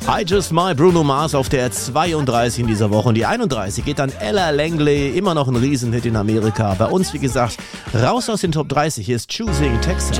I Just My Bruno Mars auf der 32 in dieser Woche und die 31 geht an Ella Langley, immer noch ein Riesenhit in Amerika. Bei uns, wie gesagt, raus aus den Top 30, hier ist Choosing Texas.